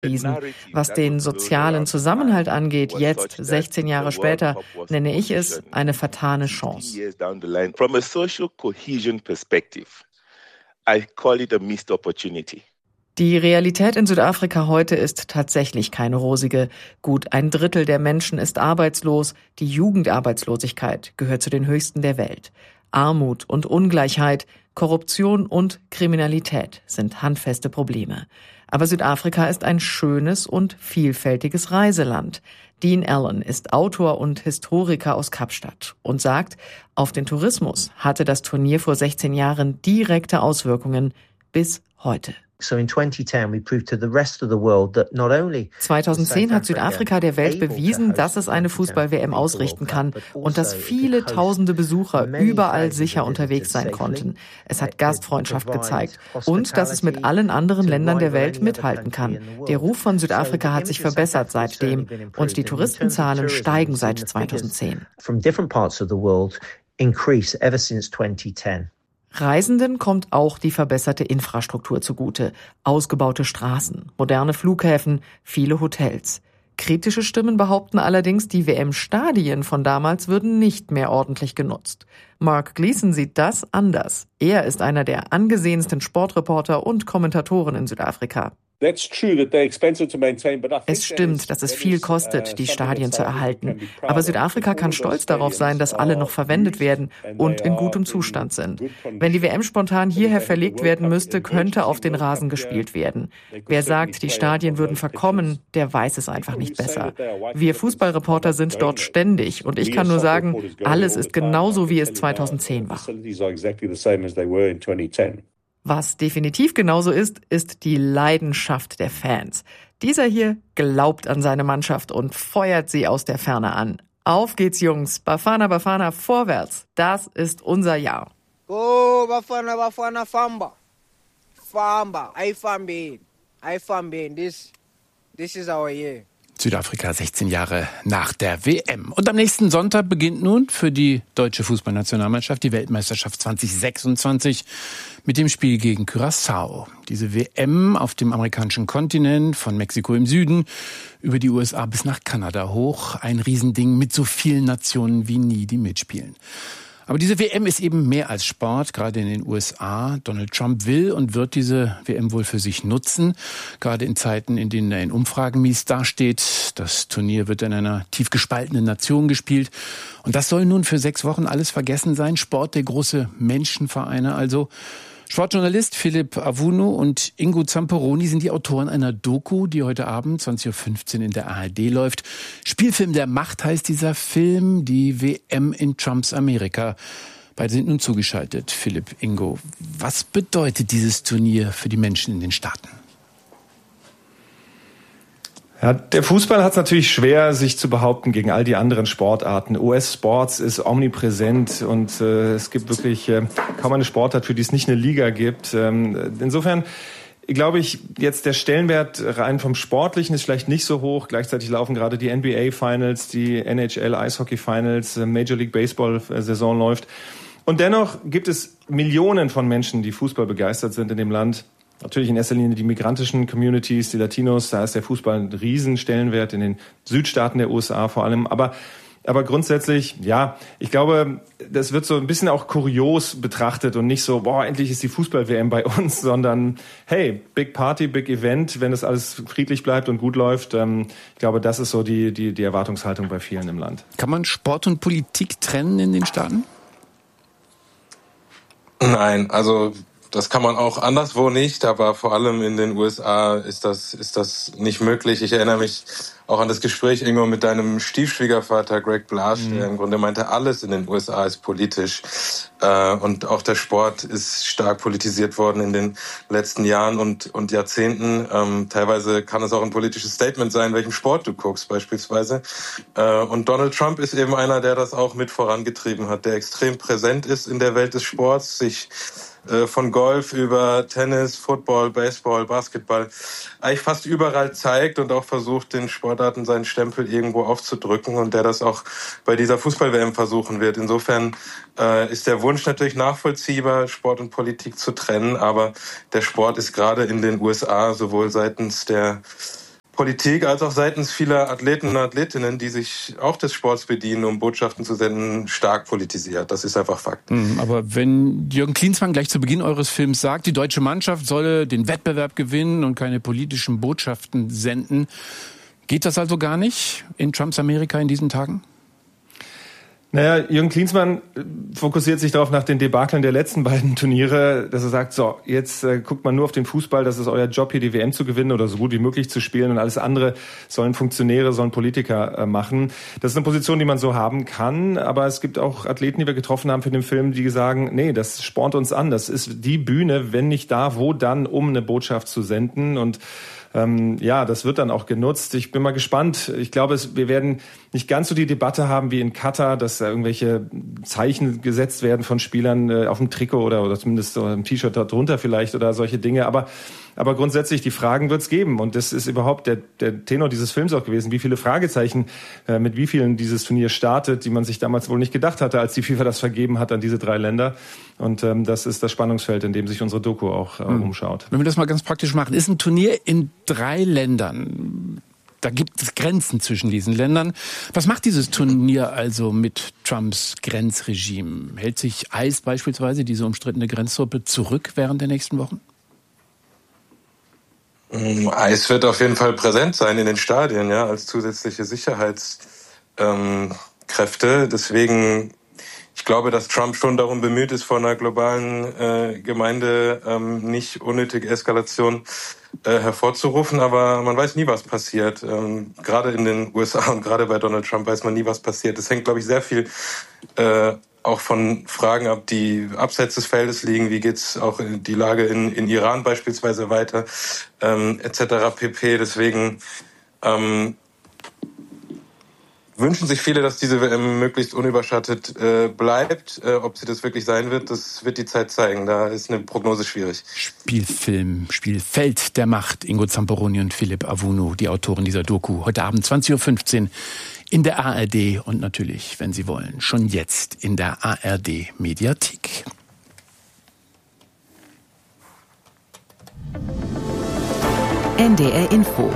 Was den sozialen Zusammenhalt angeht, jetzt, 16 Jahre später, nenne ich es eine vertane Chance. Die Realität in Südafrika heute ist tatsächlich keine rosige. Gut 1/3 der Menschen ist arbeitslos. Die Jugendarbeitslosigkeit gehört zu den höchsten der Welt. Armut und Ungleichheit, Korruption und Kriminalität sind handfeste Probleme. Aber Südafrika ist ein schönes und vielfältiges Reiseland. Dean Allen ist Autor und Historiker aus Kapstadt und sagt, auf den Tourismus hatte das Turnier vor 16 Jahren direkte Auswirkungen bis heute. 2010 hat Südafrika der Welt bewiesen, dass es eine Fußball-WM ausrichten kann und dass viele tausende Besucher überall sicher unterwegs sein konnten. Es hat Gastfreundschaft gezeigt und dass es mit allen anderen Ländern der Welt mithalten kann. Der Ruf von Südafrika hat sich verbessert seitdem und die Touristenzahlen steigen seit 2010. Reisenden kommt auch die verbesserte Infrastruktur zugute. Ausgebaute Straßen, moderne Flughäfen, viele Hotels. Kritische Stimmen behaupten allerdings, die WM-Stadien von damals würden nicht mehr ordentlich genutzt. Mark Gleason sieht das anders. Er ist einer der angesehensten Sportreporter und Kommentatoren in Südafrika. Es stimmt, dass es viel kostet, die Stadien zu erhalten. Aber Südafrika kann stolz darauf sein, dass alle noch verwendet werden und in gutem Zustand sind. Wenn die WM spontan hierher verlegt werden müsste, könnte auf den Rasen gespielt werden. Wer sagt, die Stadien würden verkommen, der weiß es einfach nicht besser. Wir Fußballreporter sind dort ständig und ich kann nur sagen, alles ist genauso, wie es 2010 war. Was definitiv genauso ist, ist die Leidenschaft der Fans. Dieser hier glaubt an seine Mannschaft und feuert sie aus der Ferne an. Auf geht's, Jungs. Bafana, Bafana, vorwärts. Das ist unser Jahr. Oh, Bafana, Bafana, Famba. Famba, I Fambin. This is our year. Südafrika 16 Jahre nach der WM. Und am nächsten Sonntag beginnt nun für die deutsche Fußballnationalmannschaft die Weltmeisterschaft 2026 mit dem Spiel gegen Curaçao. Diese WM auf dem amerikanischen Kontinent, von Mexiko im Süden über die USA bis nach Kanada hoch. Ein Riesending mit so vielen Nationen wie nie, die mitspielen. Aber diese WM ist eben mehr als Sport, gerade in den USA. Donald Trump will und wird diese WM wohl für sich nutzen, gerade in Zeiten, in denen er in Umfragen mies dasteht. Das Turnier wird in einer tief gespaltenen Nation gespielt. Und das soll nun für 6 Wochen alles vergessen sein. Sport, der große Menschenvereine also. Sportjournalist Philipp Avunu und Ingo Zamperoni sind die Autoren einer Doku, die heute Abend 20.15 Uhr in der ARD läuft. Spielfilm der Macht heißt dieser Film, die WM in Trumps Amerika. Beide sind nun zugeschaltet. Philipp, Ingo, was bedeutet dieses Turnier für die Menschen in den Staaten? Ja, der Fußball hat es natürlich schwer, sich zu behaupten gegen all die anderen Sportarten. US-Sports ist omnipräsent und es gibt wirklich kaum eine Sportart, für die es nicht eine Liga gibt. Insofern glaube ich, jetzt der Stellenwert rein vom Sportlichen ist vielleicht nicht so hoch. Gleichzeitig laufen gerade die NBA-Finals, die NHL-Eishockey-Finals, Major League Baseball-Saison läuft. Und dennoch gibt es Millionen von Menschen, die Fußball begeistert sind in dem Land. Natürlich in erster Linie die migrantischen Communities, die Latinos, da ist der Fußball ein Riesenstellenwert in den Südstaaten der USA vor allem. Aber grundsätzlich, ja, ich glaube, das wird so ein bisschen auch kurios betrachtet und nicht so, boah, endlich ist die Fußball-WM bei uns, sondern hey, Big Party, Big Event, wenn das alles friedlich bleibt und gut läuft. Ich glaube, das ist so die Erwartungshaltung bei vielen im Land. Kann man Sport und Politik trennen in den Staaten? Nein, also das kann man auch anderswo nicht, aber vor allem in den USA ist das nicht möglich. Ich erinnere mich auch an das Gespräch, Ingo, mit deinem Stiefschwiegervater Greg Blasch, der im Grunde meinte, alles in den USA ist politisch. Und auch der Sport ist stark politisiert worden in den letzten Jahren und Jahrzehnten. Teilweise kann es auch ein politisches Statement sein, welchen Sport du guckst beispielsweise. Und Donald Trump ist eben einer, der das auch mit vorangetrieben hat, der extrem präsent ist in der Welt des Sports, sich von Golf über Tennis, Football, Baseball, Basketball eigentlich fast überall zeigt und auch versucht, den Sportarten seinen Stempel irgendwo aufzudrücken und der das auch bei dieser Fußball-WM versuchen wird. Insofern ist der Wunsch natürlich nachvollziehbar, Sport und Politik zu trennen, aber der Sport ist gerade in den USA sowohl seitens der Politik als auch seitens vieler Athleten und Athletinnen, die sich auch des Sports bedienen, um Botschaften zu senden, stark politisiert. Das ist einfach Fakt. Aber wenn Jürgen Klinsmann gleich zu Beginn eures Films sagt, die deutsche Mannschaft solle den Wettbewerb gewinnen und keine politischen Botschaften senden, geht das also gar nicht in Trumps Amerika in diesen Tagen? Naja, Jürgen Klinsmann fokussiert sich darauf nach den Debakeln der letzten beiden Turniere, dass er sagt, so, jetzt guckt man nur auf den Fußball, das ist euer Job, hier die WM zu gewinnen oder so gut wie möglich zu spielen und alles andere sollen Funktionäre, sollen Politiker machen. Das ist eine Position, die man so haben kann, aber es gibt auch Athleten, die wir getroffen haben für den Film, die sagen, nee, das spornt uns an, das ist die Bühne, wenn nicht da, wo dann, um eine Botschaft zu senden und das wird dann auch genutzt. Ich bin mal gespannt. Ich glaube, wir werden nicht ganz so die Debatte haben wie in Katar, dass da irgendwelche Zeichen gesetzt werden von Spielern auf dem Trikot oder zumindest so ein T-Shirt darunter vielleicht oder solche Dinge. Aber grundsätzlich, die Fragen wird es geben. Und das ist überhaupt der Tenor dieses Films auch gewesen. Wie viele Fragezeichen, mit wie vielen dieses Turnier startet, die man sich damals wohl nicht gedacht hatte, als die FIFA das vergeben hat an diese 3 Länder. Und das ist das Spannungsfeld, in dem sich unsere Doku auch umschaut. Wenn wir das mal ganz praktisch machen, ist ein Turnier in 3 Ländern. Da gibt es Grenzen zwischen diesen Ländern. Was macht dieses Turnier also mit Trumps Grenzregime? Hält sich ICE beispielsweise, diese umstrittene Grenztruppe, zurück während der nächsten Wochen? ICE wird auf jeden Fall präsent sein in den Stadien, ja, als zusätzliche Sicherheitskräfte. Deswegen, ich glaube, dass Trump schon darum bemüht ist, vor einer globalen Gemeinde nicht unnötige Eskalation hervorzurufen, aber man weiß nie, was passiert. Gerade in den USA und gerade bei Donald Trump weiß man nie, was passiert. Es hängt, glaube ich, sehr viel auch von Fragen ab, die abseits des Feldes liegen. Wie geht's auch in die Lage in Iran beispielsweise weiter, etc. pp. Deswegen wünschen sich viele, dass diese WM möglichst unüberschattet bleibt. Ob sie das wirklich sein wird, das wird die Zeit zeigen. Da ist eine Prognose schwierig. Spielfeld der Macht. Ingo Zamperoni und Philipp Avunu, die Autoren dieser Doku. Heute Abend 20.15 Uhr in der ARD und natürlich, wenn Sie wollen, schon jetzt in der ARD-Mediathek. NDR Info.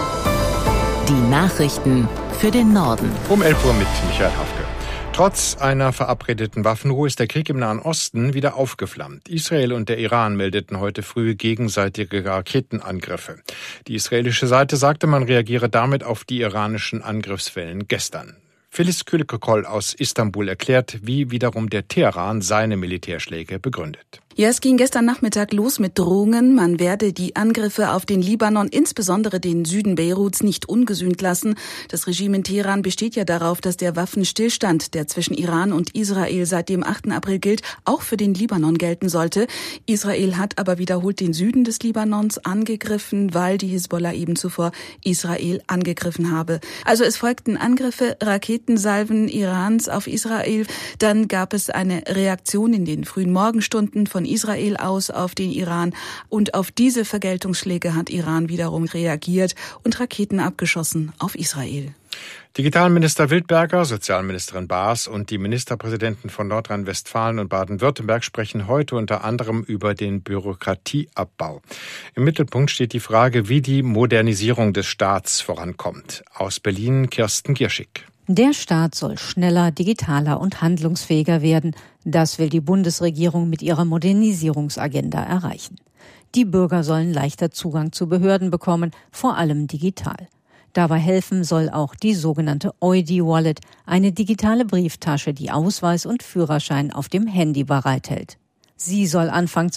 Die Nachrichten für den Norden. Um 11 Uhr mit Michael Hafke. Trotz einer verabredeten Waffenruhe ist der Krieg im Nahen Osten wieder aufgeflammt. Israel und der Iran meldeten heute früh gegenseitige Raketenangriffe. Die israelische Seite sagte, man reagiere damit auf die iranischen Angriffswellen gestern. Filiz Külikokol aus Istanbul erklärt, wie wiederum der Teheran seine Militärschläge begründet. Ja, es ging gestern Nachmittag los mit Drohungen. Man werde die Angriffe auf den Libanon, insbesondere den Süden Beiruts, nicht ungesühnt lassen. Das Regime in Teheran besteht ja darauf, dass der Waffenstillstand, der zwischen Iran und Israel seit dem 8. April gilt, auch für den Libanon gelten sollte. Israel hat aber wiederholt den Süden des Libanons angegriffen, weil die Hisbollah eben zuvor Israel angegriffen habe. Also es folgten Angriffe, Raketensalven Irans auf Israel. Dann gab es eine Reaktion in den frühen Morgenstunden von Israel aus auf den Iran. Und auf diese Vergeltungsschläge hat Iran wiederum reagiert und Raketen abgeschossen auf Israel. Digitalminister Wildberger, Sozialministerin Baas und die Ministerpräsidenten von Nordrhein-Westfalen und Baden-Württemberg sprechen heute unter anderem über den Bürokratieabbau. Im Mittelpunkt steht die Frage, wie die Modernisierung des Staats vorankommt. Aus Berlin Kirsten Gierschig. Der Staat soll schneller, digitaler und handlungsfähiger werden. Das will die Bundesregierung mit ihrer Modernisierungsagenda erreichen. Die Bürger sollen leichter Zugang zu Behörden bekommen, vor allem digital. Dabei helfen soll auch die sogenannte Eudi-Wallet, eine digitale Brieftasche, die Ausweis und Führerschein auf dem Handy bereithält. Sie soll Anfang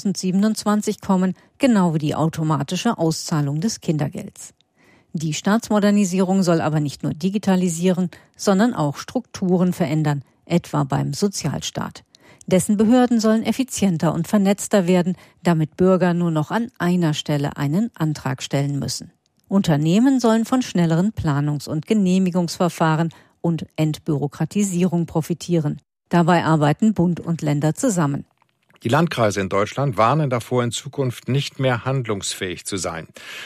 2027 kommen, genau wie die automatische Auszahlung des Kindergelds. Die Staatsmodernisierung soll aber nicht nur digitalisieren, sondern auch Strukturen verändern, etwa beim Sozialstaat. Dessen Behörden sollen effizienter und vernetzter werden, damit Bürger nur noch an einer Stelle einen Antrag stellen müssen. Unternehmen sollen von schnelleren Planungs- und Genehmigungsverfahren und Entbürokratisierung profitieren. Dabei arbeiten Bund und Länder zusammen. Die Landkreise in Deutschland warnen davor, in Zukunft nicht mehr handlungsfähig zu sein.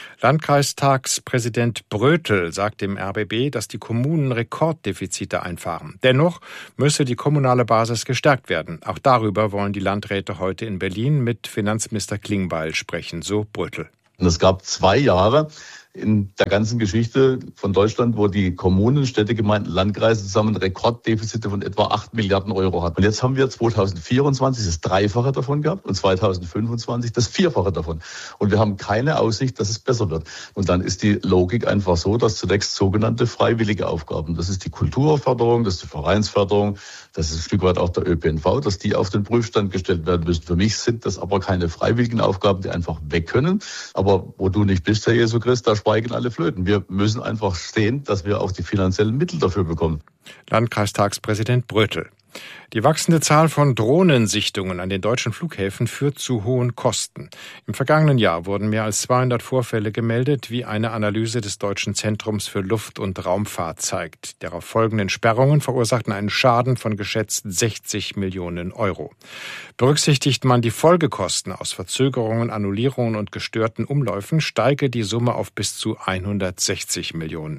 Landkreistagspräsident Brötel sagt dem RBB, dass die Kommunen Rekorddefizite einfahren. Dennoch müsse die kommunale Basis gestärkt werden. Auch darüber wollen die Landräte heute in Berlin mit Finanzminister Klingbeil sprechen, so Brötel. Es gab 2 Jahre, in der ganzen Geschichte von Deutschland, wo die Kommunen, Städte, Gemeinden, Landkreise zusammen Rekorddefizite von etwa 8 Milliarden Euro hatten. Und jetzt haben wir 2024 das Dreifache davon gehabt und 2025 das Vierfache davon. Und wir haben keine Aussicht, dass es besser wird. Und dann ist die Logik einfach so, dass zunächst sogenannte freiwillige Aufgaben, das ist die Kulturförderung, das ist die Vereinsförderung, das ist ein Stück weit auch der ÖPNV, dass die auf den Prüfstand gestellt werden müssen. Für mich sind das aber keine freiwilligen Aufgaben, die einfach weg können. Aber wo du nicht bist, Herr Jesu Christ, da schweigen alle Flöten. Wir müssen einfach sehen, dass wir auch die finanziellen Mittel dafür bekommen. Landkreistagspräsident Brötel. Die wachsende Zahl von Drohnensichtungen an den deutschen Flughäfen führt zu hohen Kosten. Im vergangenen Jahr wurden mehr als 200 Vorfälle gemeldet, wie eine Analyse des Deutschen Zentrums für Luft- und Raumfahrt zeigt. Darauf folgenden Sperrungen verursachten einen Schaden von geschätzt 60 Millionen Euro. Berücksichtigt man die Folgekosten aus Verzögerungen, Annullierungen und gestörten Umläufen, steige die Summe auf bis zu 160 Millionen.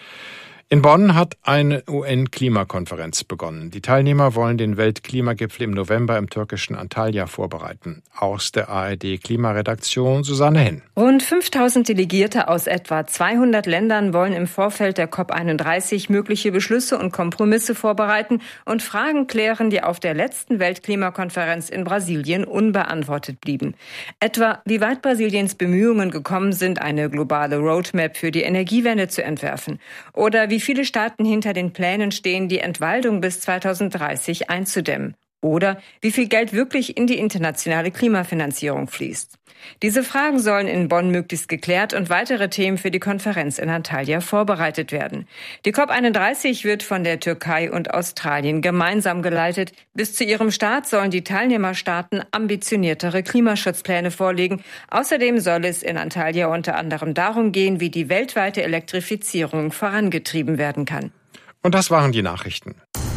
In Bonn hat eine UN-Klimakonferenz begonnen. Die Teilnehmer wollen den Weltklimagipfel im November im türkischen Antalya vorbereiten. Aus der ARD-Klimaredaktion Susanne Henn. Rund 5000 Delegierte aus etwa 200 Ländern wollen im Vorfeld der COP31 mögliche Beschlüsse und Kompromisse vorbereiten und Fragen klären, die auf der letzten Weltklimakonferenz in Brasilien unbeantwortet blieben. Etwa, wie weit Brasiliens Bemühungen gekommen sind, eine globale Roadmap für die Energiewende zu entwerfen. Oder wie viele Staaten hinter den Plänen stehen, die Entwaldung bis 2030 einzudämmen. Oder wie viel Geld wirklich in die internationale Klimafinanzierung fließt. Diese Fragen sollen in Bonn möglichst geklärt und weitere Themen für die Konferenz in Antalya vorbereitet werden. Die COP31 wird von der Türkei und Australien gemeinsam geleitet. Bis zu ihrem Start sollen die Teilnehmerstaaten ambitioniertere Klimaschutzpläne vorlegen. Außerdem soll es in Antalya unter anderem darum gehen, wie die weltweite Elektrifizierung vorangetrieben werden kann. Und das waren die Nachrichten.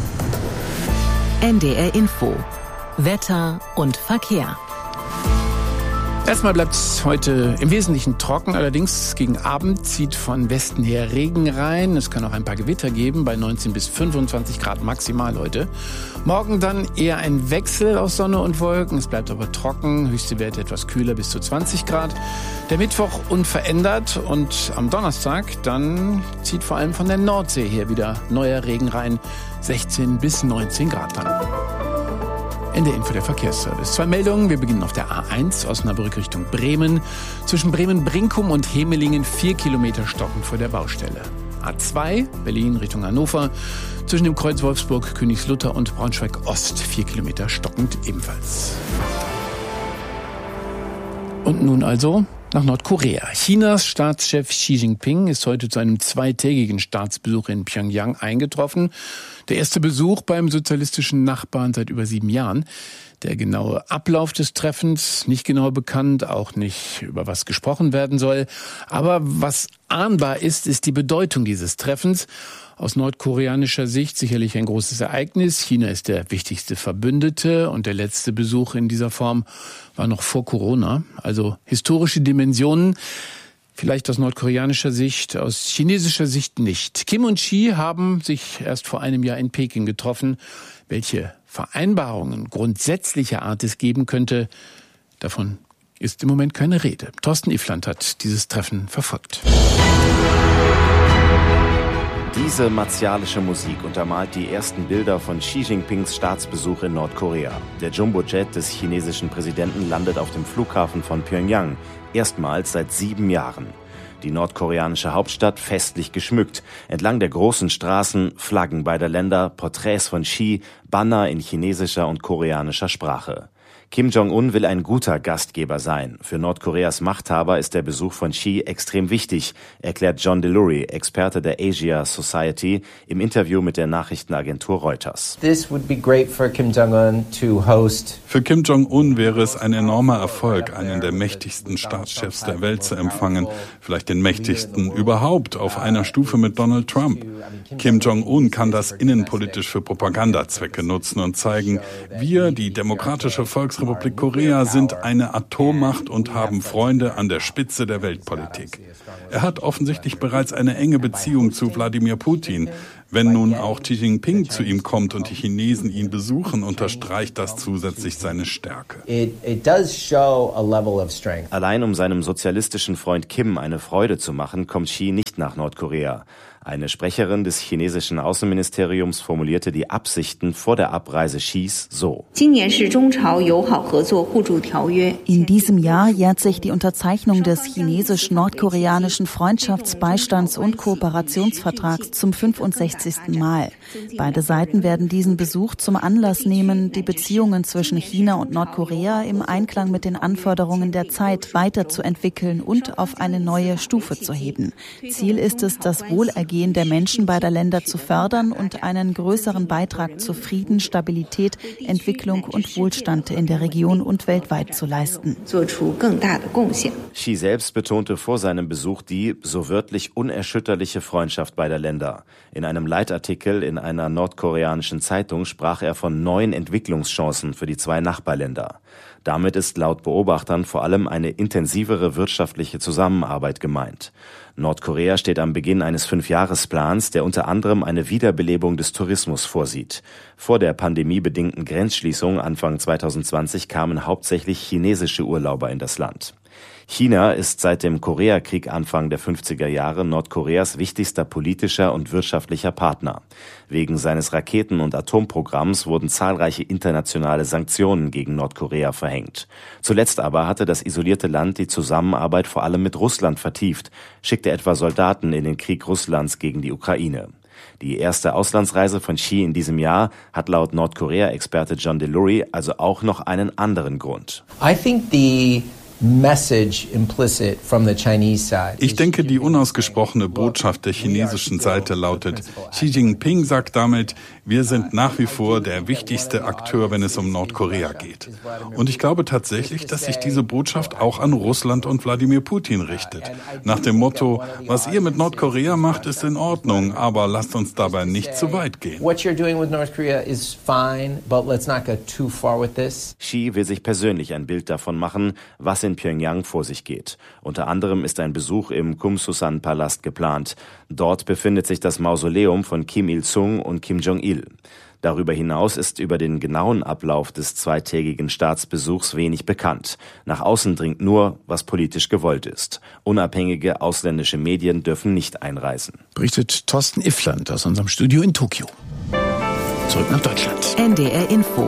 NDR Info. Wetter und Verkehr. Erstmal bleibt es heute im Wesentlichen trocken, allerdings gegen Abend zieht von Westen her Regen rein. Es kann auch ein paar Gewitter geben, bei 19 bis 25 Grad maximal heute. Morgen dann eher ein Wechsel aus Sonne und Wolken, es bleibt aber trocken, höchste Werte etwas kühler bis zu 20 Grad. Der Mittwoch unverändert und am Donnerstag dann zieht vor allem von der Nordsee her wieder neuer Regen rein, 16 bis 19 Grad dann. Ende Info der Verkehrsservice. 2 Meldungen. Wir beginnen auf der A1 Osnabrück Richtung Bremen. Zwischen Bremen-Brinkum und Hemelingen 4 Kilometer stockend vor der Baustelle. A2 Berlin Richtung Hannover. Zwischen dem Kreuz Wolfsburg, Königslutter und Braunschweig-Ost 4 Kilometer stockend ebenfalls. Und nun also nach Nordkorea. Chinas Staatschef Xi Jinping ist heute zu einem 2-tägigen Staatsbesuch in Pjöngjang eingetroffen. Der erste Besuch beim sozialistischen Nachbarn seit über 7 Jahren. Der genaue Ablauf des Treffens nicht genau bekannt, auch nicht über was gesprochen werden soll. Aber was ahnbar ist, ist die Bedeutung dieses Treffens. Aus nordkoreanischer Sicht sicherlich ein großes Ereignis. China ist der wichtigste Verbündete und der letzte Besuch in dieser Form war noch vor Corona. Also historische Dimensionen. Vielleicht aus nordkoreanischer Sicht, aus chinesischer Sicht nicht. Kim und Xi haben sich erst vor einem Jahr in Peking getroffen. Welche Vereinbarungen grundsätzlicher Art es geben könnte, davon ist im Moment keine Rede. Thorsten Iffland hat dieses Treffen verfolgt. Diese martialische Musik untermalt die ersten Bilder von Xi Jinpings Staatsbesuch in Nordkorea. Der Jumbojet des chinesischen Präsidenten landet auf dem Flughafen von Pjöngjang, erstmals seit 7 Jahren. Die nordkoreanische Hauptstadt festlich geschmückt. Entlang der großen Straßen Flaggen beider Länder, Porträts von Xi, Banner in chinesischer und koreanischer Sprache. Kim Jong-un will ein guter Gastgeber sein. Für Nordkoreas Machthaber ist der Besuch von Xi extrem wichtig, erklärt John Delury, Experte der Asia Society, im Interview mit der Nachrichtenagentur Reuters. Für Kim Jong-un wäre es ein enormer Erfolg, einen der mächtigsten Staatschefs der Welt zu empfangen, vielleicht den mächtigsten überhaupt, auf einer Stufe mit Donald Trump. Kim Jong-un kann das innenpolitisch für Propagandazwecke nutzen und zeigen, wir, die Demokratische Volksrepublik Korea, sind eine Atommacht und haben Freunde an der Spitze der Weltpolitik. Er hat offensichtlich bereits eine enge Beziehung zu Wladimir Putin. Wenn nun auch Xi Jinping zu ihm kommt und die Chinesen ihn besuchen, unterstreicht das zusätzlich seine Stärke. Allein um seinem sozialistischen Freund Kim eine Freude zu machen, kommt Xi nicht nach Nordkorea. Eine Sprecherin des chinesischen Außenministeriums formulierte die Absichten vor der Abreise Xis so. In diesem Jahr jährt sich die Unterzeichnung des chinesisch-nordkoreanischen Freundschafts-, Beistands- und Kooperationsvertrags zum 65. Mal. Beide Seiten werden diesen Besuch zum Anlass nehmen, die Beziehungen zwischen China und Nordkorea im Einklang mit den Anforderungen der Zeit weiterzuentwickeln und auf eine neue Stufe zu heben. Ziel ist es, das Wohlergehen der Menschen beider Länder zu fördern und einen größeren Beitrag zu Frieden, Stabilität, Entwicklung und Wohlstand in der Region und weltweit zu leisten. Xi selbst betonte vor seinem Besuch die, so wörtlich, unerschütterliche Freundschaft beider Länder. In einem Leitartikel in einer nordkoreanischen Zeitung sprach er von neuen Entwicklungschancen für die zwei Nachbarländer. Damit ist laut Beobachtern vor allem eine intensivere wirtschaftliche Zusammenarbeit gemeint. Nordkorea steht am Beginn eines 5-Jahres-Plans, der unter anderem eine Wiederbelebung des Tourismus vorsieht. Vor der pandemiebedingten Grenzschließung Anfang 2020 kamen hauptsächlich chinesische Urlauber in das Land. China ist seit dem Koreakrieg Anfang der 50er Jahre Nordkoreas wichtigster politischer und wirtschaftlicher Partner. Wegen seines Raketen- und Atomprogramms wurden zahlreiche internationale Sanktionen gegen Nordkorea verhängt. Zuletzt aber hatte das isolierte Land die Zusammenarbeit vor allem mit Russland vertieft, schickte etwa Soldaten in den Krieg Russlands gegen die Ukraine. Die erste Auslandsreise von Xi in diesem Jahr hat laut Nordkorea-Experte John Delury also auch noch einen anderen Grund. Ich denke, die unausgesprochene Botschaft der chinesischen Seite lautet, Xi Jinping sagt damit, wir sind nach wie vor der wichtigste Akteur, wenn es um Nordkorea geht. Und ich glaube tatsächlich, dass sich diese Botschaft auch an Russland und Wladimir Putin richtet. Nach dem Motto, was ihr mit Nordkorea macht, ist in Ordnung, aber lasst uns dabei nicht zu weit gehen. Xi will sich persönlich ein Bild davon machen, was in Pyongyang vor sich geht. Unter anderem ist ein Besuch im Kumsusan-Palast geplant. Dort befindet sich das Mausoleum von Kim Il-sung und Kim Jong-il. Darüber hinaus ist über den genauen Ablauf des zweitägigen Staatsbesuchs wenig bekannt. Nach außen dringt nur, was politisch gewollt ist. Unabhängige ausländische Medien dürfen nicht einreisen. Berichtet Thorsten Iffland aus unserem Studio in Tokio. Zurück nach Deutschland. NDR Info.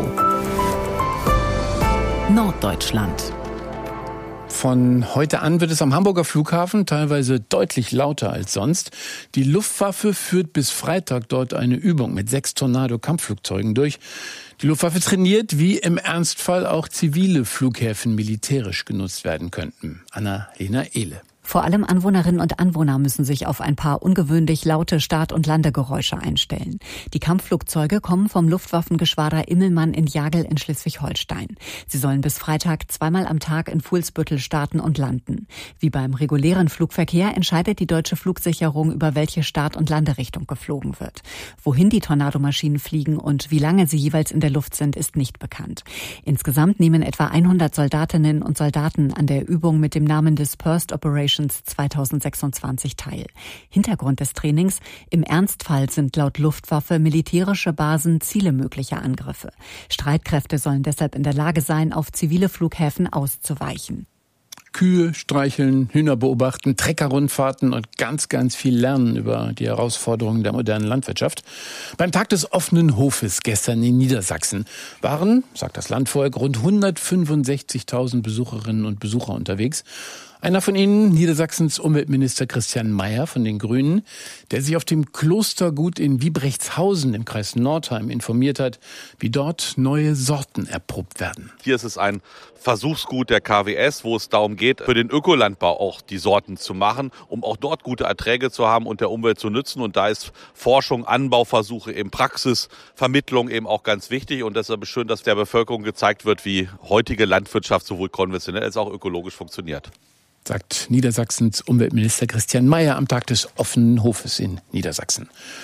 Norddeutschland. Von heute an wird es am Hamburger Flughafen teilweise deutlich lauter als sonst. Die Luftwaffe führt bis Freitag dort eine Übung mit 6 Tornado-Kampfflugzeugen durch. Die Luftwaffe trainiert, wie im Ernstfall auch zivile Flughäfen militärisch genutzt werden könnten. Anna-Lena Ehle. Vor allem Anwohnerinnen und Anwohner müssen sich auf ein paar ungewöhnlich laute Start- und Landegeräusche einstellen. Die Kampfflugzeuge kommen vom Luftwaffengeschwader Immelmann in Jagel in Schleswig-Holstein. Sie sollen bis Freitag 2-mal am Tag in Fuhlsbüttel starten und landen. Wie beim regulären Flugverkehr entscheidet die deutsche Flugsicherung, über welche Start- und Landerichtung geflogen wird. Wohin die Tornadomaschinen fliegen und wie lange sie jeweils in der Luft sind, ist nicht bekannt. Insgesamt nehmen etwa 100 Soldatinnen und Soldaten an der Übung mit dem Namen Dispersed Operations 2026 teil. Hintergrund des Trainings: im Ernstfall sind laut Luftwaffe militärische Basen Ziele möglicher Angriffe. Streitkräfte sollen deshalb in der Lage sein, auf zivile Flughäfen auszuweichen. Kühe streicheln, Hühner beobachten, Treckerrundfahrten und ganz, ganz viel lernen über die Herausforderungen der modernen Landwirtschaft. Beim Tag des offenen Hofes gestern in Niedersachsen waren, sagt das Landvolk, rund 165.000 Besucherinnen und Besucher unterwegs. Einer von ihnen, Niedersachsens Umweltminister Christian Mayer von den Grünen, der sich auf dem Klostergut in Wiebrechtshausen im Kreis Nordheim informiert hat, wie dort neue Sorten erprobt werden. Hier ist es ein Versuchsgut der KWS, wo es darum geht, für den Ökolandbau auch die Sorten zu machen, um auch dort gute Erträge zu haben und der Umwelt zu nützen. Und da ist Forschung, Anbauversuche, eben Praxisvermittlung eben auch ganz wichtig. Und deshalb ist schön, dass der Bevölkerung gezeigt wird, wie heutige Landwirtschaft sowohl konventionell als auch ökologisch funktioniert. Sagt Niedersachsens Umweltminister Christian Mayer am Tag des offenen Hofes in Niedersachsen.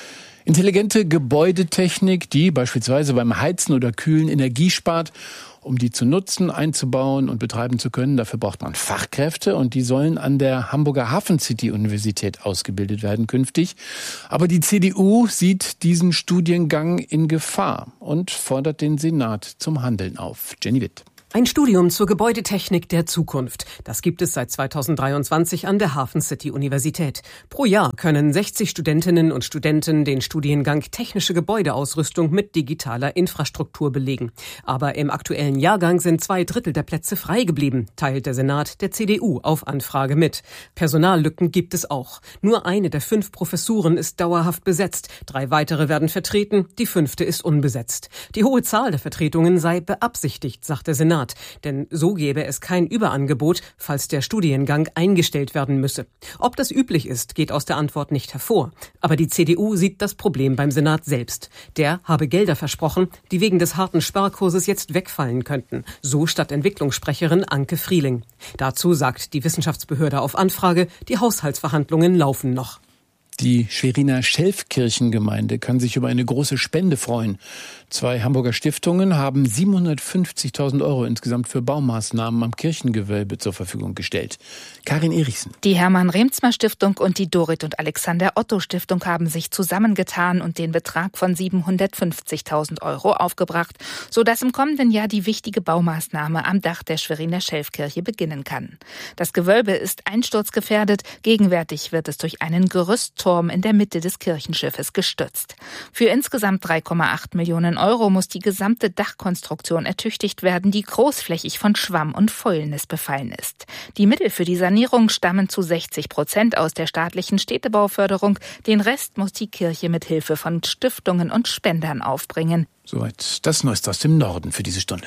Intelligente Gebäudetechnik, die beispielsweise beim Heizen oder Kühlen Energie spart. Um die zu nutzen, einzubauen und betreiben zu können, dafür braucht man Fachkräfte und die sollen an der Hamburger Hafen City Universität ausgebildet werden künftig. Aber die CDU sieht diesen Studiengang in Gefahr und fordert den Senat zum Handeln auf. Jenny Witt. Ein Studium zur Gebäudetechnik der Zukunft. Das gibt es seit 2023 an der Hafen City Universität. Pro Jahr können 60 Studentinnen und Studenten den Studiengang Technische Gebäudeausrüstung mit digitaler Infrastruktur belegen. Aber im aktuellen Jahrgang sind 2/3 der Plätze frei geblieben, teilt der Senat der CDU auf Anfrage mit. Personallücken gibt es auch. Nur eine der 5 Professuren ist dauerhaft besetzt. 3 weitere werden vertreten, die 5. ist unbesetzt. Die hohe Zahl der Vertretungen sei beabsichtigt, sagt der Senat. Denn so gäbe es kein Überangebot, falls der Studiengang eingestellt werden müsse. Ob das üblich ist, geht aus der Antwort nicht hervor. Aber die CDU sieht das Problem beim Senat selbst. Der habe Gelder versprochen, die wegen des harten Sparkurses jetzt wegfallen könnten. So Stadtentwicklungssprecherin Anke Frieling. Dazu sagt die Wissenschaftsbehörde auf Anfrage, die Haushaltsverhandlungen laufen noch. Die Schweriner Schelfkirchengemeinde kann sich über eine große Spende freuen. 2 Hamburger Stiftungen haben 750.000 € insgesamt für Baumaßnahmen am Kirchengewölbe zur Verfügung gestellt. Karin Erichsen. Die Hermann-Reemtsma-Stiftung und die Dorit und Alexander Otto-Stiftung haben sich zusammengetan und den Betrag von 750.000 € aufgebracht, sodass im kommenden Jahr die wichtige Baumaßnahme am Dach der Schweriner Schelfkirche beginnen kann. Das Gewölbe ist einsturzgefährdet. Gegenwärtig wird es durch einen Gerüstturm in der Mitte des Kirchenschiffes gestützt. Für insgesamt 3,8 Millionen € muss die gesamte Dachkonstruktion ertüchtigt werden, die großflächig von Schwamm und Fäulnis befallen ist. Die Mittel für die Sanierung stammen zu 60% aus der staatlichen Städtebauförderung. Den Rest muss die Kirche mit Hilfe von Stiftungen und Spendern aufbringen. Soweit das Neueste aus dem Norden für diese Stunde.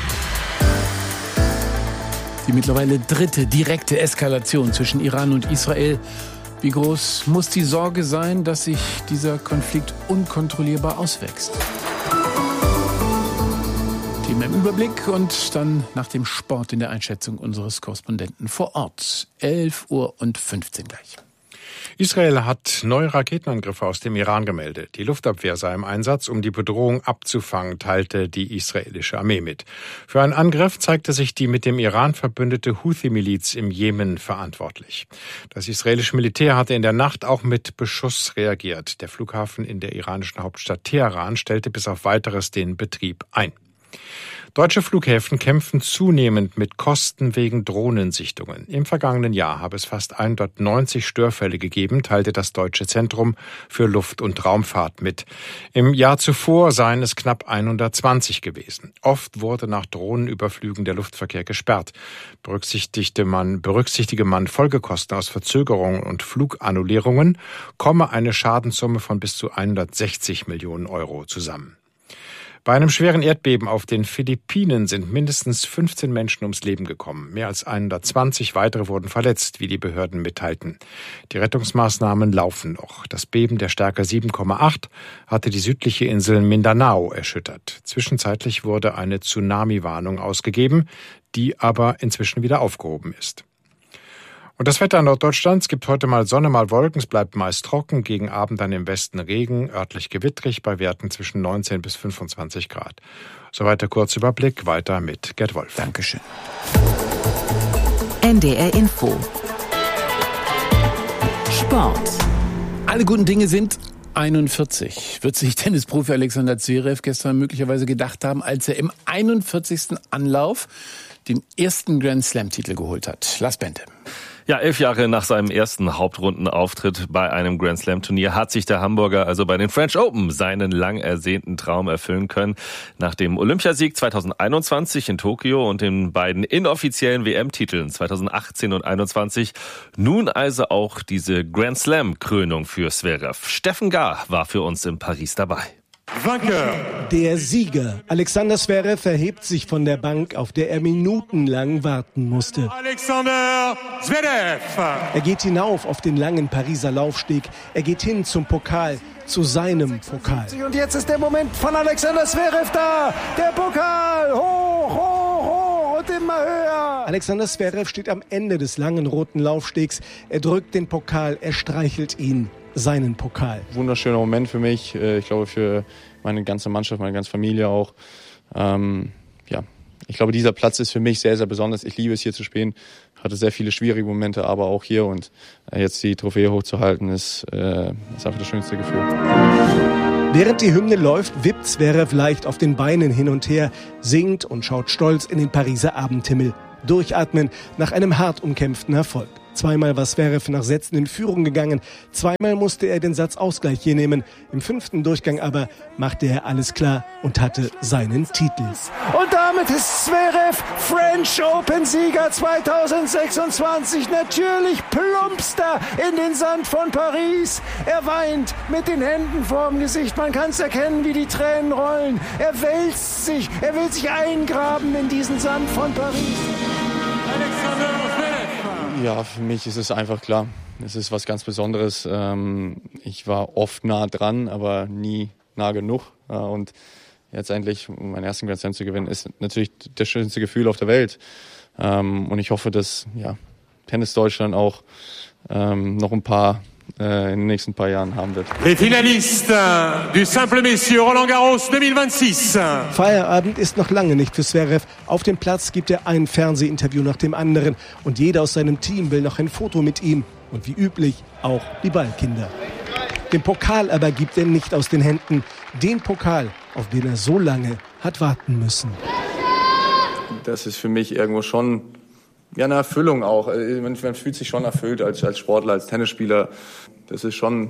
Die mittlerweile 3. direkte Eskalation zwischen Iran und Israel. Wie groß muss die Sorge sein, dass sich dieser Konflikt unkontrollierbar auswächst? Thema im Überblick und dann nach dem Sport in der Einschätzung unseres Korrespondenten vor Ort. 11:15 Uhr gleich. Israel hat neue Raketenangriffe aus dem Iran gemeldet. Die Luftabwehr sei im Einsatz, um die Bedrohung abzufangen, teilte die israelische Armee mit. Für einen Angriff zeigte sich die mit dem Iran verbündete Houthi-Miliz im Jemen verantwortlich. Das israelische Militär hatte in der Nacht auch mit Beschuss reagiert. Der Flughafen in der iranischen Hauptstadt Teheran stellte bis auf Weiteres den Betrieb ein. Deutsche Flughäfen kämpfen zunehmend mit Kosten wegen Drohnensichtungen. Im vergangenen Jahr habe es fast 190 Störfälle gegeben, teilte das Deutsche Zentrum für Luft- und Raumfahrt mit. Im Jahr zuvor seien es knapp 120 gewesen. Oft wurde nach Drohnenüberflügen der Luftverkehr gesperrt. Berücksichtige man Folgekosten aus Verzögerungen und Flugannullierungen, komme eine Schadenssumme von bis zu 160 Millionen € zusammen. Bei einem schweren Erdbeben auf den Philippinen sind mindestens 15 Menschen ums Leben gekommen. Mehr als 120 weitere wurden verletzt, wie die Behörden mitteilten. Die Rettungsmaßnahmen laufen noch. Das Beben der Stärke 7,8 hatte die südliche Insel Mindanao erschüttert. Zwischenzeitlich wurde eine Tsunami-Warnung ausgegeben, die aber inzwischen wieder aufgehoben ist. Und das Wetter in Norddeutschland, es gibt heute mal Sonne, mal Wolken, es bleibt meist trocken, gegen Abend dann im Westen Regen, örtlich gewittrig bei Werten zwischen 19 bis 25 Grad. Soweit der Kurzüberblick, weiter mit Gerd Wolf. Dankeschön. NDR Info. Sport. Alle guten Dinge sind 41. Wird sich Tennisprofi Alexander Zverev gestern möglicherweise gedacht haben, als er im 41. Anlauf den ersten Grand-Slam-Titel geholt hat. Lars Bente. Ja, 11 Jahre nach seinem ersten Hauptrundenauftritt bei einem Grand-Slam-Turnier hat sich der Hamburger also bei den French Open seinen lang ersehnten Traum erfüllen können. Nach dem Olympiasieg 2021 in Tokio und den beiden inoffiziellen WM-Titeln 2018 und 2021 nun also auch diese Grand-Slam-Krönung für Zverev. Steffen Gahr war für uns in Paris dabei. Der Sieger, Alexander Zverev, erhebt sich von der Bank, auf der er minutenlang warten musste. Alexander Zverev! Er geht hinauf auf den langen Pariser Laufsteg. Er geht hin zum Pokal, zu seinem Pokal. Und jetzt ist der Moment von Alexander Zverev da. Der Pokal, hoch, hoch, hoch und immer höher. Alexander Zverev steht am Ende des langen roten Laufstegs. Er drückt den Pokal, er streichelt ihn. seinen Pokal. Wunderschöner Moment für mich, ich glaube für meine ganze Mannschaft, meine ganze Familie auch. Ich glaube, dieser Platz ist für mich sehr, sehr besonders. Ich liebe es, hier zu spielen. Ich hatte sehr viele schwierige Momente, aber auch hier. Und jetzt die Trophäe hochzuhalten, ist einfach das schönste Gefühl. Während die Hymne läuft, wippt Zverev leicht auf den Beinen hin und her, singt und schaut stolz in den Pariser Abendhimmel. Durchatmen nach einem hart umkämpften Erfolg. Zweimal war Zverev nach Sätzen in Führung gegangen. Zweimal musste er den Satzausgleich hier nehmen. Im 5. Durchgang aber machte er alles klar und hatte seinen Titel. Und damit ist Zverev French Open-Sieger 2026. Natürlich plumpst er in den Sand von Paris. Er weint mit den Händen vorm Gesicht. Man kann es erkennen, wie die Tränen rollen. Er wälzt sich. Er will sich eingraben in diesen Sand von Paris. Ja, für mich ist es einfach klar. Es ist was ganz Besonderes. Ich war oft nah dran, aber nie nah genug. Und jetzt endlich meinen ersten Grand Slam zu gewinnen, ist natürlich das schönste Gefühl auf der Welt. Und ich hoffe, dass Tennis Deutschland auch noch ein paar in den nächsten paar Jahren haben wird. Les finalistes du Simple Messieurs Roland Garros 2026. Feierabend ist noch lange nicht für Zverev. Auf dem Platz gibt er ein Fernsehinterview nach dem anderen. Und jeder aus seinem Team will noch ein Foto mit ihm. Und wie üblich auch die Ballkinder. Den Pokal aber gibt er nicht aus den Händen. Den Pokal, auf den er so lange hat warten müssen. Das ist für mich irgendwo schon eine Erfüllung auch. Man fühlt sich schon erfüllt als Sportler, als Tennisspieler. Das ist schon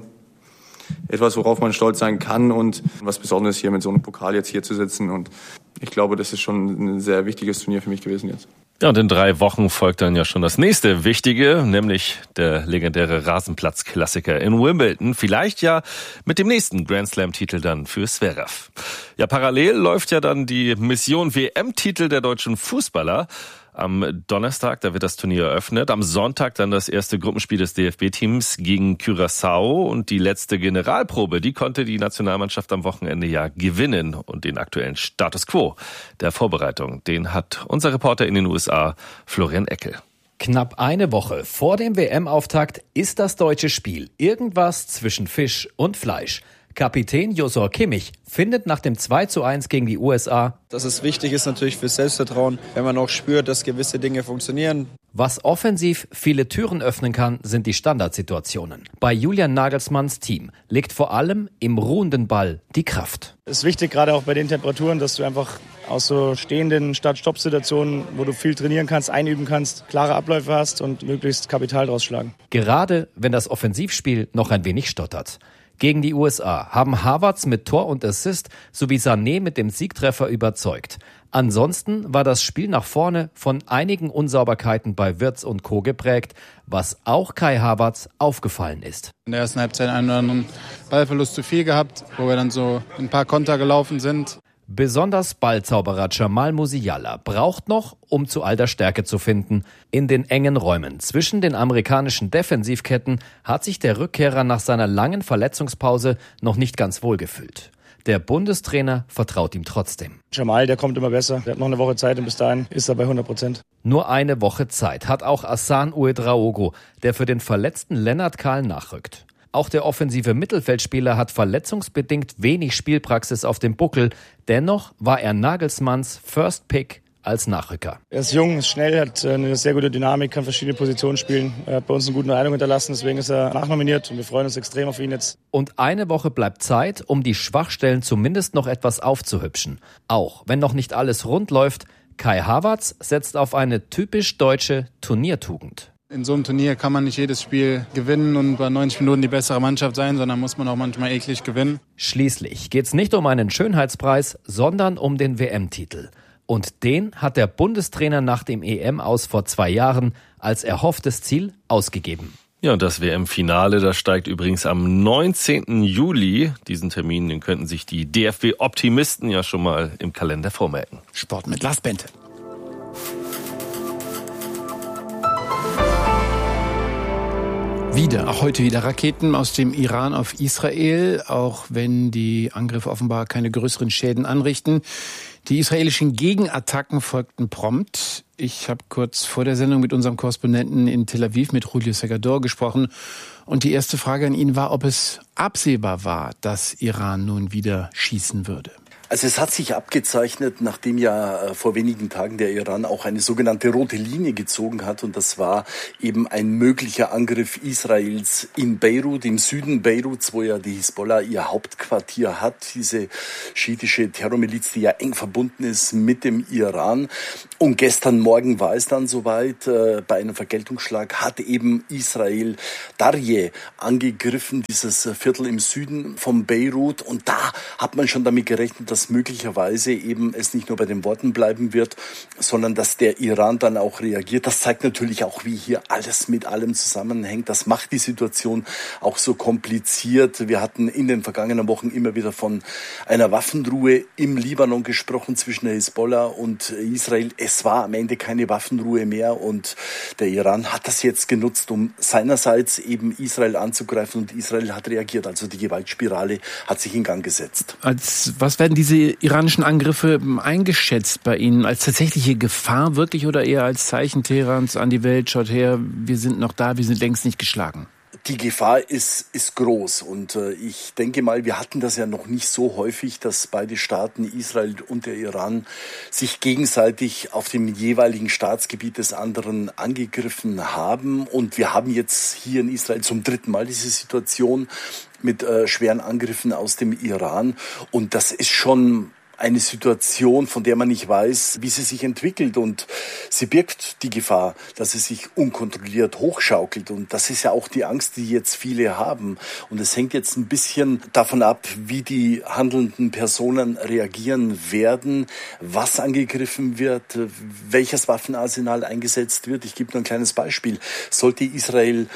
etwas, worauf man stolz sein kann und was Besonderes hier mit so einem Pokal jetzt hier zu sitzen. Und ich glaube, das ist schon ein sehr wichtiges Turnier für mich gewesen jetzt. Ja, und in 3 Wochen folgt dann ja schon das nächste Wichtige, nämlich der legendäre Rasenplatz-Klassiker in Wimbledon. Vielleicht ja mit dem nächsten Grand Slam-Titel dann für Zverev. Ja, parallel läuft ja dann die Mission WM-Titel der deutschen Fußballer. Am Donnerstag, da wird das Turnier eröffnet. Am Sonntag dann das erste Gruppenspiel des DFB-Teams gegen Curaçao. Und die letzte Generalprobe, die konnte die Nationalmannschaft am Wochenende ja gewinnen. Und den aktuellen Status quo der Vorbereitung, den hat unser Reporter in den USA, Florian Eckel. Knapp eine Woche vor dem WM-Auftakt ist das deutsche Spiel irgendwas zwischen Fisch und Fleisch. Kapitän Josua Kimmich findet nach dem 2:1 gegen die USA, dass es wichtig ist natürlich für Selbstvertrauen, wenn man auch spürt, dass gewisse Dinge funktionieren. Was offensiv viele Türen öffnen kann, sind die Standardsituationen. Bei Julian Nagelsmanns Team liegt vor allem im ruhenden Ball die Kraft. Es ist wichtig, gerade auch bei den Temperaturen, dass du einfach aus so stehenden Start-Stopp-Situationen, wo du viel trainieren kannst, einüben kannst, klare Abläufe hast und möglichst Kapital draus schlagen. Gerade wenn das Offensivspiel noch ein wenig stottert. Gegen die USA haben Havertz mit Tor und Assist sowie Sané mit dem Siegtreffer überzeugt. Ansonsten war das Spiel nach vorne von einigen Unsauberkeiten bei Wirtz und Co. geprägt, was auch Kai Havertz aufgefallen ist. In der ersten Halbzeit einen oder anderen Ballverlust zu viel gehabt, wo wir dann so ein paar Konter gelaufen sind. Besonders Ballzauberer Jamal Musiala braucht noch, um zu alter Stärke zu finden. In den engen Räumen zwischen den amerikanischen Defensivketten hat sich der Rückkehrer nach seiner langen Verletzungspause noch nicht ganz wohl gefühlt. Der Bundestrainer vertraut ihm trotzdem. Jamal, der kommt immer besser. Der hat noch eine Woche Zeit und bis dahin ist er bei 100%. Nur eine Woche Zeit hat auch Hassan Ouedraogo, der für den verletzten Lennart Kahl nachrückt. Auch der offensive Mittelfeldspieler hat verletzungsbedingt wenig Spielpraxis auf dem Buckel. Dennoch war er Nagelsmanns First Pick als Nachrücker. Er ist jung, ist schnell, hat eine sehr gute Dynamik, kann verschiedene Positionen spielen. Er hat bei uns einen guten Eindruck hinterlassen, deswegen ist er nachnominiert und wir freuen uns extrem auf ihn jetzt. Und eine Woche bleibt Zeit, um die Schwachstellen zumindest noch etwas aufzuhübschen. Auch wenn noch nicht alles rund läuft, Kai Havertz setzt auf eine typisch deutsche Turniertugend. In so einem Turnier kann man nicht jedes Spiel gewinnen und bei 90 Minuten die bessere Mannschaft sein, sondern muss man auch manchmal eklig gewinnen. Schließlich geht's nicht um einen Schönheitspreis, sondern um den WM-Titel. Und den hat der Bundestrainer nach dem EM-Aus vor 2 Jahren als erhofftes Ziel ausgegeben. Ja, und das WM-Finale, das steigt übrigens am 19. Juli. Diesen Termin, den könnten sich die DFB-Optimisten ja schon mal im Kalender vormerken. Sport mit Lars Bente. Auch heute wieder Raketen aus dem Iran auf Israel, auch wenn die Angriffe offenbar keine größeren Schäden anrichten. Die israelischen Gegenattacken folgten prompt. Ich habe kurz vor der Sendung mit unserem Korrespondenten in Tel Aviv, mit Julio Segador, gesprochen. Und die erste Frage an ihn war, ob es absehbar war, dass Iran nun wieder schießen würde. Also es hat sich abgezeichnet, nachdem ja vor wenigen Tagen der Iran auch eine sogenannte rote Linie gezogen hat. Und das war eben ein möglicher Angriff Israels in Beirut, im Süden Beiruts, wo ja die Hisbollah ihr Hauptquartier hat. Diese schiitische Terrormiliz, die ja eng verbunden ist mit dem Iran. Und gestern Morgen war es dann soweit. Bei einem Vergeltungsschlag hat eben Israel Darje angegriffen, dieses Viertel im Süden von Beirut. Und da hat man schon damit gerechnet, dass möglicherweise eben es nicht nur bei den Worten bleiben wird, sondern dass der Iran dann auch reagiert. Das zeigt natürlich auch, wie hier alles mit allem zusammenhängt. Das macht die Situation auch so kompliziert. Wir hatten in den vergangenen Wochen immer wieder von einer Waffenruhe im Libanon gesprochen zwischen der Hisbollah und Israel. Es war am Ende keine Waffenruhe mehr und der Iran hat das jetzt genutzt, um seinerseits eben Israel anzugreifen und Israel hat reagiert. Also die Gewaltspirale hat sich in Gang gesetzt. Was werden diese iranischen Angriffe eingeschätzt bei Ihnen? Als tatsächliche Gefahr wirklich oder eher als Zeichen Teherans an die Welt? Schaut her, wir sind noch da, wir sind längst nicht geschlagen. Die Gefahr ist groß und ich denke mal, wir hatten das ja noch nicht so häufig, dass beide Staaten, Israel und der Iran, sich gegenseitig auf dem jeweiligen Staatsgebiet des anderen angegriffen haben. Und wir haben jetzt hier in Israel zum dritten Mal diese Situation mit schweren Angriffen aus dem Iran. Und das ist schon eine Situation, von der man nicht weiß, wie sie sich entwickelt und sie birgt die Gefahr, dass sie sich unkontrolliert hochschaukelt und das ist ja auch die Angst, die jetzt viele haben und es hängt jetzt ein bisschen davon ab, wie die handelnden Personen reagieren werden, was angegriffen wird, welches Waffenarsenal eingesetzt wird. Ich gebe nur ein kleines Beispiel. Sollte Israel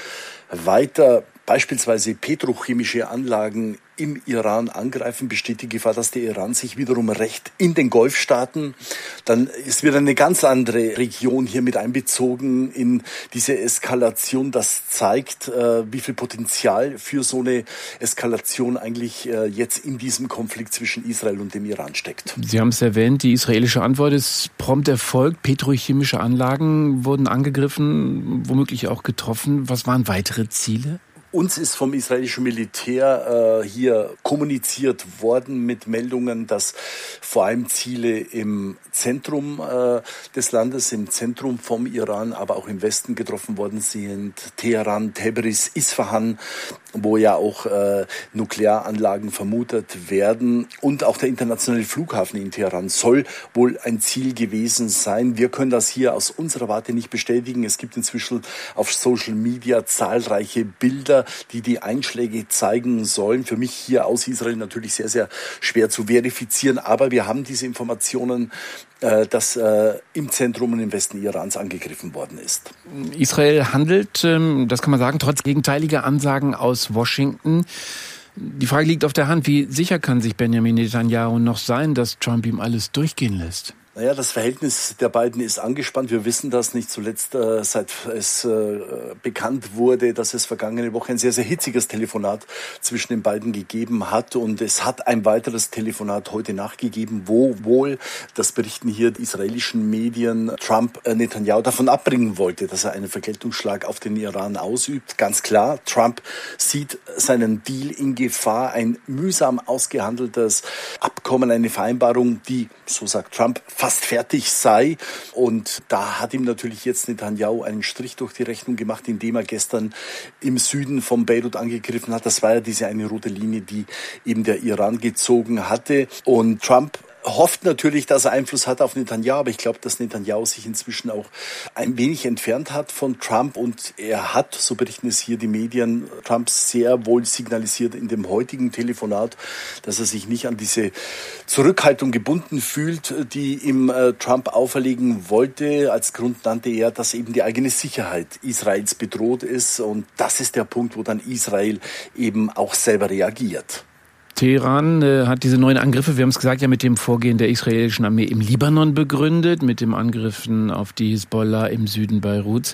weiter beispielsweise petrochemische Anlagen im Iran angreifen, besteht die Gefahr, dass der Iran sich wiederum rächt in den Golfstaaten. Dann ist wieder eine ganz andere Region hier mit einbezogen in diese Eskalation. Das zeigt, wie viel Potenzial für so eine Eskalation eigentlich jetzt in diesem Konflikt zwischen Israel und dem Iran steckt. Sie haben es erwähnt, die israelische Antwort ist prompt erfolgt. Petrochemische Anlagen wurden angegriffen, womöglich auch getroffen. Was waren weitere Ziele? Uns ist vom israelischen Militär hier kommuniziert worden mit Meldungen, dass vor allem Ziele im Zentrum des Landes, im Zentrum vom Iran, aber auch im Westen getroffen worden sind. Teheran, Tabriz, Isfahan, wo ja auch Nuklearanlagen vermutet werden. Und auch der internationale Flughafen in Teheran soll wohl ein Ziel gewesen sein. Wir können das hier aus unserer Warte nicht bestätigen. Es gibt inzwischen auf Social Media zahlreiche Bilder, die die Einschläge zeigen sollen. Für mich hier aus Israel natürlich sehr, sehr schwer zu verifizieren. Aber wir haben diese Informationen, dass im Zentrum und im Westen Irans angegriffen worden ist. Israel handelt, das kann man sagen, trotz gegenteiliger Ansagen aus Washington. Die Frage liegt auf der Hand, wie sicher kann sich Benjamin Netanyahu noch sein, dass Trump ihm alles durchgehen lässt? Naja, das Verhältnis der beiden ist angespannt. Wir wissen das nicht zuletzt, seit es bekannt wurde, dass es vergangene Woche ein sehr, sehr hitziges Telefonat zwischen den beiden gegeben hat. Und es hat ein weiteres Telefonat heute nachgegeben, wo wohl, das berichten hier die israelischen Medien, Trump Netanyahu davon abbringen wollte, dass er einen Vergeltungsschlag auf den Iran ausübt. Ganz klar, Trump sieht seinen Deal in Gefahr, ein mühsam ausgehandeltes Abkommen, eine Vereinbarung, die, so sagt Trump, fast fertig sei. Und da hat ihm natürlich jetzt Netanyahu einen Strich durch die Rechnung gemacht, indem er gestern im Süden von Beirut angegriffen hat. Das war ja diese eine rote Linie, die eben der Iran gezogen hatte. Und Trump hofft natürlich, dass er Einfluss hat auf Netanyahu, aber ich glaube, dass Netanyahu sich inzwischen auch ein wenig entfernt hat von Trump und er hat, so berichten es hier die Medien, Trump sehr wohl signalisiert in dem heutigen Telefonat, dass er sich nicht an diese Zurückhaltung gebunden fühlt, die ihm Trump auferlegen wollte. Als Grund nannte er, dass eben die eigene Sicherheit Israels bedroht ist und das ist der Punkt, wo dann Israel eben auch selber reagiert. Teheran hat diese neuen Angriffe, wir haben es gesagt, ja mit dem Vorgehen der israelischen Armee im Libanon begründet, mit dem Angriffen auf die Hisbollah im Süden Beiruts.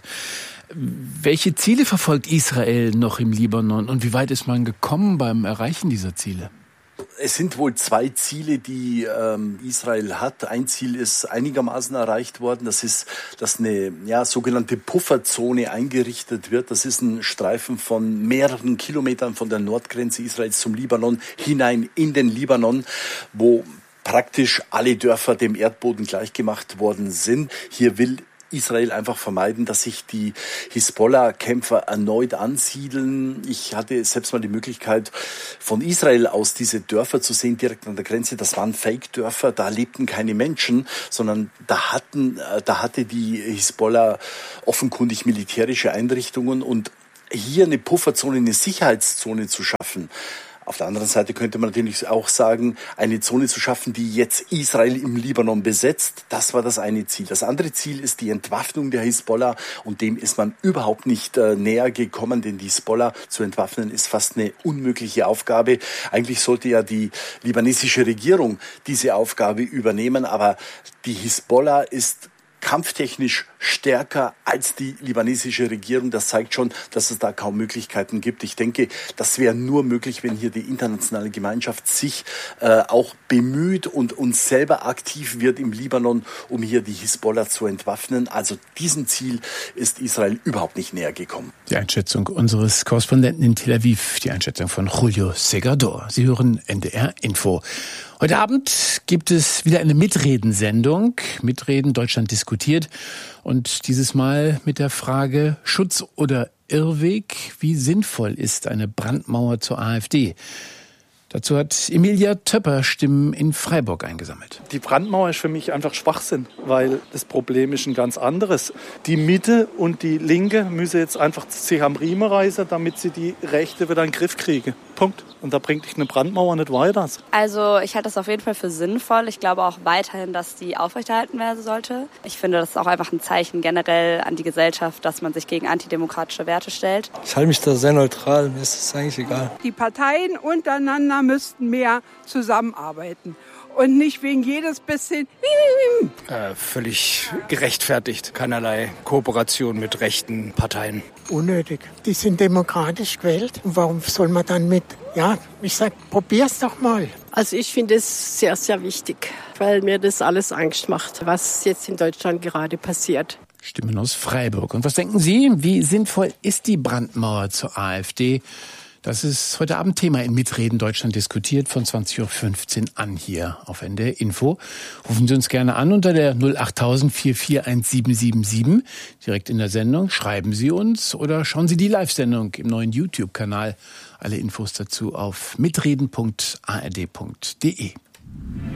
Welche Ziele verfolgt Israel noch im Libanon und wie weit ist man gekommen beim Erreichen dieser Ziele? Es sind wohl zwei Ziele, die Israel hat. Ein Ziel ist einigermaßen erreicht worden. Das ist, dass eine sogenannte Pufferzone eingerichtet wird. Das ist ein Streifen von mehreren Kilometern von der Nordgrenze Israels zum Libanon hinein in den Libanon, wo praktisch alle Dörfer dem Erdboden gleichgemacht worden sind. Hier will Israel einfach vermeiden, dass sich die Hisbollah-Kämpfer erneut ansiedeln. Ich hatte selbst mal die Möglichkeit, von Israel aus diese Dörfer zu sehen, direkt an der Grenze. Das waren Fake-Dörfer, da lebten keine Menschen, sondern da hatte die Hisbollah offenkundig militärische Einrichtungen. Und hier eine Pufferzone, eine Sicherheitszone zu schaffen. Auf der anderen Seite könnte man natürlich auch sagen, eine Zone zu schaffen, die jetzt Israel im Libanon besetzt. Das war das eine Ziel. Das andere Ziel ist die Entwaffnung der Hisbollah und dem ist man überhaupt nicht näher gekommen, denn die Hisbollah zu entwaffnen ist fast eine unmögliche Aufgabe. Eigentlich sollte ja die libanesische Regierung diese Aufgabe übernehmen, aber die Hisbollah ist kampftechnisch stärker als die libanesische Regierung. Das zeigt schon, dass es da kaum Möglichkeiten gibt. Ich denke, das wäre nur möglich, wenn hier die internationale Gemeinschaft sich auch bemüht und uns selber aktiv wird im Libanon, um hier die Hisbollah zu entwaffnen. Also diesem Ziel ist Israel überhaupt nicht näher gekommen. Die Einschätzung unseres Korrespondenten in Tel Aviv, die Einschätzung von Julio Segador. Sie hören NDR Info. Heute Abend gibt es wieder eine Mitredensendung. Mitreden Deutschland diskutiert. Und dieses Mal mit der Frage Schutz oder Irrweg. Wie sinnvoll ist eine Brandmauer zur AfD? Dazu hat Emilia Töpper Stimmen in Freiburg eingesammelt. Die Brandmauer ist für mich einfach Schwachsinn, weil das Problem ist ein ganz anderes. Die Mitte und die Linke müssen jetzt einfach sich am Riemen reißen, damit sie die Rechte wieder in den Griff kriegen. Punkt. Und da bringt dich eine Brandmauer nicht weiter. Also ich halte das auf jeden Fall für sinnvoll. Ich glaube auch weiterhin, dass die aufrechterhalten werden sollte. Ich finde, das ist auch einfach ein Zeichen generell an die Gesellschaft, dass man sich gegen antidemokratische Werte stellt. Ich halte mich da sehr neutral. Mir ist es eigentlich egal. Die Parteien untereinander müssten mehr zusammenarbeiten. Und nicht wegen jedes bisschen. Völlig gerechtfertigt. Keinerlei Kooperation mit rechten Parteien. Unnötig. Die sind demokratisch gewählt. Und warum soll man dann probier's doch mal. Also ich finde es sehr, sehr wichtig, weil mir das alles Angst macht, was jetzt in Deutschland gerade passiert. Stimmen aus Freiburg. Und was denken Sie? Wie sinnvoll ist die Brandmauer zur AfD? Das ist heute Abend Thema in Mitreden Deutschland diskutiert von 20.15 Uhr an hier auf NDR Info. Rufen Sie uns gerne an unter der 08000 441777 direkt in der Sendung. Schreiben Sie uns oder schauen Sie die Live-Sendung im neuen YouTube-Kanal. Alle Infos dazu auf mitreden.ard.de.